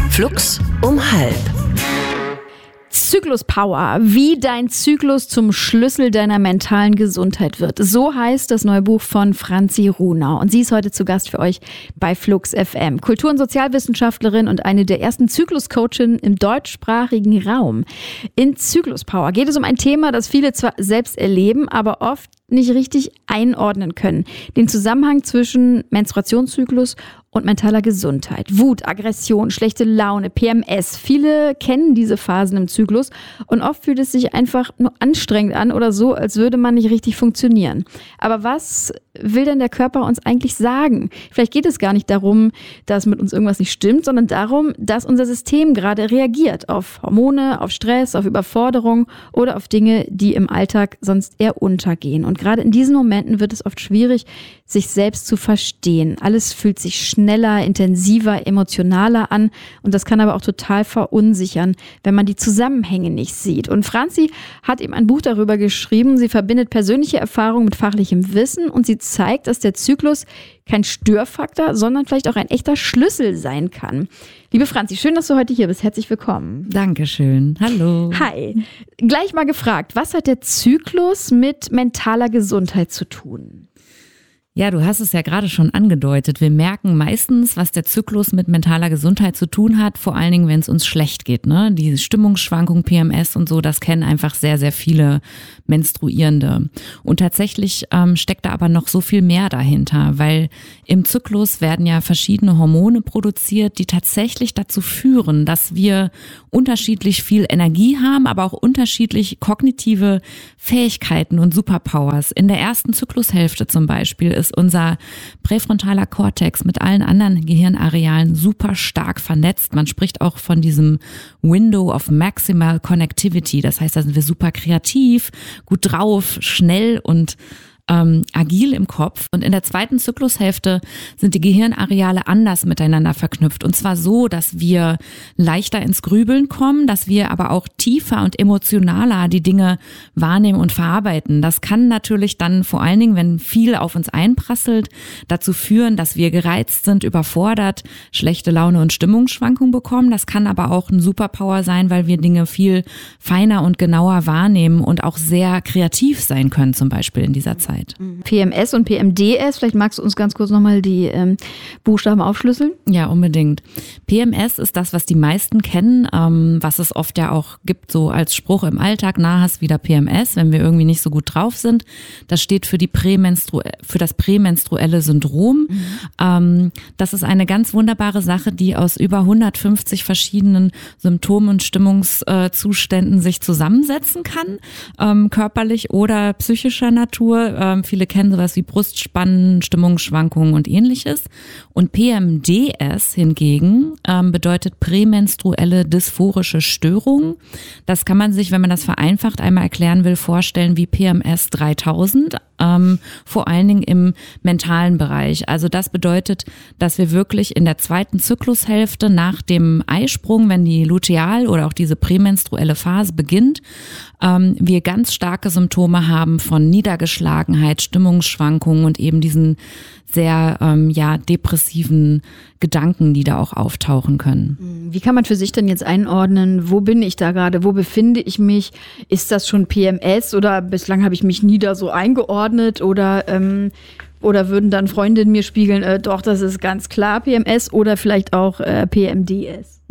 Flux um 12. Zyklus-Power, wie dein Zyklus zum Schlüssel deiner mentalen Gesundheit wird. So heißt das neue Buch von Franzi Runau. Und sie ist heute zu Gast für euch bei Flux FM. Kultur- und Sozialwissenschaftlerin und eine der ersten Zyklus-Coachinnen im deutschsprachigen Raum. In Zyklus-Power geht es um ein Thema, das viele zwar selbst erleben, aber oft nicht richtig einordnen können. Den Zusammenhang zwischen Menstruationszyklus und mentaler Gesundheit. Wut, Aggression, schlechte Laune, PMS. Viele kennen diese Phasen im Zyklus und oft fühlt es sich einfach nur anstrengend an oder so, als würde man nicht richtig funktionieren. Aber was will denn der Körper uns eigentlich sagen? Vielleicht geht es gar nicht darum, dass mit uns irgendwas nicht stimmt, sondern darum, dass unser System gerade reagiert auf Hormone, auf Stress, auf Überforderung oder auf Dinge, die im Alltag sonst eher untergehen. Und gerade in diesen Momenten wird es oft schwierig, sich selbst zu verstehen. Alles fühlt sich schneller, intensiver, emotionaler an und das kann aber auch total verunsichern, wenn man die Zusammenhänge nicht sieht. Und Franzi hat eben ein Buch darüber geschrieben. Sie verbindet persönliche Erfahrung mit fachlichem Wissen und sie zeigt, dass der Zyklus kein Störfaktor, sondern vielleicht auch ein echter Schlüssel sein kann. Liebe Franzi, schön, dass du heute hier bist. Herzlich willkommen. Dankeschön. Hallo. Hi. Gleich mal gefragt, was hat der Zyklus mit mentaler Gesundheit zu tun? Ja, du hast es ja gerade schon angedeutet. Wir merken meistens, was der Zyklus mit mentaler Gesundheit zu tun hat, vor allen Dingen, wenn es uns schlecht geht, ne? Die Stimmungsschwankung, PMS und so, das kennen einfach sehr, sehr viele Menstruierende. Und tatsächlich steckt da aber noch so viel mehr dahinter, weil im Zyklus werden ja verschiedene Hormone produziert, die tatsächlich dazu führen, dass wir unterschiedlich viel Energie haben, aber auch unterschiedlich kognitive Fähigkeiten und Superpowers. In der ersten Zyklushälfte zum Beispiel ist unser präfrontaler Kortex mit allen anderen Gehirnarealen super stark vernetzt. Man spricht auch von diesem Window of Maximal Connectivity. Das heißt, da sind wir super kreativ, gut drauf, schnell und agil im Kopf. Und in der zweiten Zyklushälfte sind die Gehirnareale anders miteinander verknüpft. Und zwar so, dass wir leichter ins Grübeln kommen, dass wir aber auch tiefer und emotionaler die Dinge wahrnehmen und verarbeiten. Das kann natürlich dann vor allen Dingen, wenn viel auf uns einprasselt, dazu führen, dass wir gereizt sind, überfordert, schlechte Laune und Stimmungsschwankungen bekommen. Das kann aber auch ein Superpower sein, weil wir Dinge viel feiner und genauer wahrnehmen und auch sehr kreativ sein können, zum Beispiel in dieser Zeit. PMS und PMDS, vielleicht magst du uns ganz kurz nochmal die Buchstaben aufschlüsseln? Ja, unbedingt. PMS ist das, was die meisten kennen, was es oft ja auch gibt, so als Spruch im Alltag, na, hast wieder PMS, wenn wir irgendwie nicht so gut drauf sind. Das steht für das prämenstruelle Syndrom. Das ist eine ganz wunderbare Sache, die aus über 150 verschiedenen Symptomen und Stimmungszuständen sich zusammensetzen kann, körperlich oder psychischer Natur. Viele kennen sowas wie Brustspannen, Stimmungsschwankungen und ähnliches. Und PMDS hingegen bedeutet prämenstruelle dysphorische Störung. Das kann man sich, wenn man das vereinfacht einmal erklären will, vorstellen wie PMS 3000. Vor allen Dingen im mentalen Bereich. Also das bedeutet, dass wir wirklich in der zweiten Zyklushälfte nach dem Eisprung, wenn die Luteal- oder auch diese prämenstruelle Phase beginnt, wir ganz starke Symptome haben von Niedergeschlagenheit, Stimmungsschwankungen und eben diesen sehr depressiven Gedanken, die da auch auftauchen können. Wie kann man für sich denn jetzt einordnen, wo bin ich da gerade, wo befinde ich mich? Ist das schon PMS oder bislang habe ich mich nie da so eingeordnet oder würden dann Freundinnen mir spiegeln, doch, das ist ganz klar PMS oder vielleicht auch PMDS?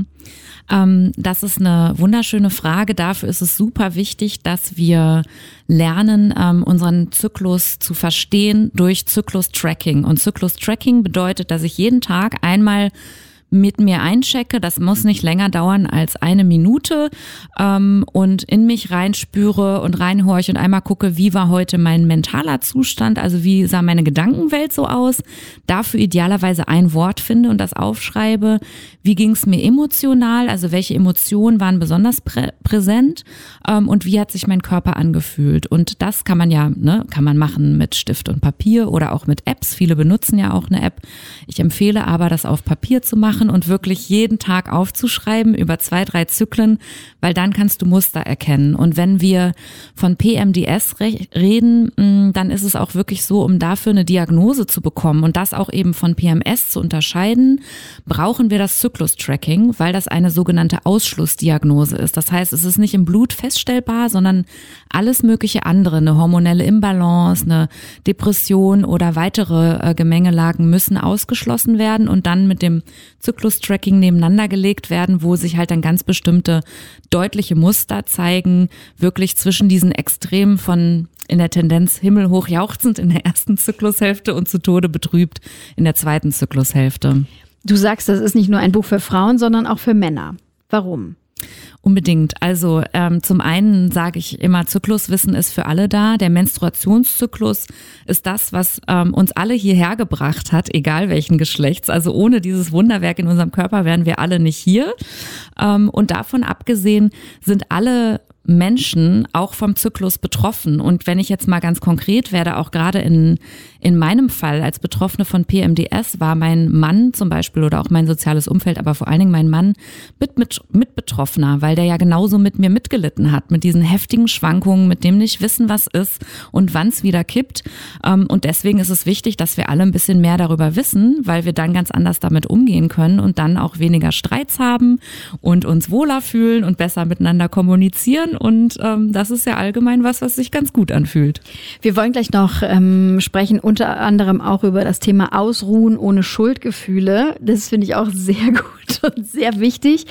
Das ist eine wunderschöne Frage. Dafür ist es super wichtig, dass wir lernen, unseren Zyklus zu verstehen durch Zyklus-Tracking. Und Zyklus-Tracking bedeutet, dass ich jeden Tag einmal mit mir einchecke, das muss nicht länger dauern als 1 Minute, und in mich reinspüre und reinhorche und einmal gucke, wie war heute mein mentaler Zustand, also wie sah meine Gedankenwelt so aus, dafür idealerweise ein Wort finde und das aufschreibe, wie ging es mir emotional, also welche Emotionen waren besonders präsent, und wie hat sich mein Körper angefühlt. Und das kann man kann man machen mit Stift und Papier oder auch mit Apps. Viele benutzen ja auch eine App. Ich empfehle aber, das auf Papier zu machen. machen und wirklich jeden Tag aufzuschreiben über 2-3 Zyklen, weil dann kannst du Muster erkennen. Und wenn wir von PMDS reden, dann ist es auch wirklich so, um dafür eine Diagnose zu bekommen und das auch eben von PMS zu unterscheiden, brauchen wir das Zyklus-Tracking, weil das eine sogenannte Ausschlussdiagnose ist. Das heißt, es ist nicht im Blut feststellbar, sondern alles mögliche andere, eine hormonelle Imbalance, eine Depression oder weitere Gemengelagen müssen ausgeschlossen werden und dann mit dem Zyklus-Tracking nebeneinander gelegt werden, wo sich halt dann ganz bestimmte deutliche Muster zeigen, wirklich zwischen diesen Extremen von in der Tendenz himmelhoch jauchzend in der ersten Zyklushälfte und zu Tode betrübt in der zweiten Zyklushälfte. Du sagst, das ist nicht nur ein Buch für Frauen, sondern auch für Männer. Warum? Unbedingt. Also zum einen sage ich immer, Zykluswissen ist für alle da. Der Menstruationszyklus ist das, was uns alle hierher gebracht hat, egal welchen Geschlechts. Also ohne dieses Wunderwerk in unserem Körper wären wir alle nicht hier. Und davon abgesehen sind alle Menschen auch vom Zyklus betroffen. Und wenn ich jetzt mal ganz konkret werde, auch gerade in meinem Fall als Betroffene von PMDS war mein Mann zum Beispiel oder auch mein soziales Umfeld, aber vor allen Dingen mein Mann mit Betroffener, weil der ja genauso mit mir mitgelitten hat, mit diesen heftigen Schwankungen, mit dem nicht wissen, was ist und wann es wieder kippt. Und deswegen ist es wichtig, dass wir alle ein bisschen mehr darüber wissen, weil wir dann ganz anders damit umgehen können und dann auch weniger Streits haben und uns wohler fühlen und besser miteinander kommunizieren. Und das ist ja allgemein was sich ganz gut anfühlt. Wir wollen gleich noch sprechen, unter anderem auch über das Thema Ausruhen ohne Schuldgefühle. Das finde ich auch sehr gut und sehr wichtig.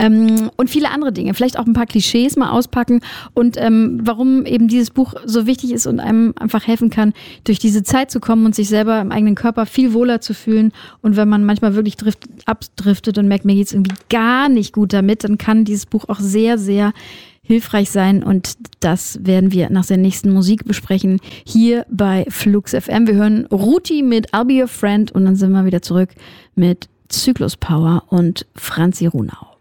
Und viele andere Dinge. Vielleicht auch ein paar Klischees mal auspacken und warum eben dieses Buch so wichtig ist und einem einfach helfen kann, durch diese Zeit zu kommen und sich selber im eigenen Körper viel wohler zu fühlen. Und wenn man manchmal wirklich abdriftet und merkt, mir geht's irgendwie gar nicht gut damit, dann kann dieses Buch auch sehr, sehr hilfreich sein und das werden wir nach der nächsten Musik besprechen, hier bei Flux FM. Wir hören Ruti mit I'll Be Your Friend und dann sind wir wieder zurück mit Zyklus Power und Franzi Runau.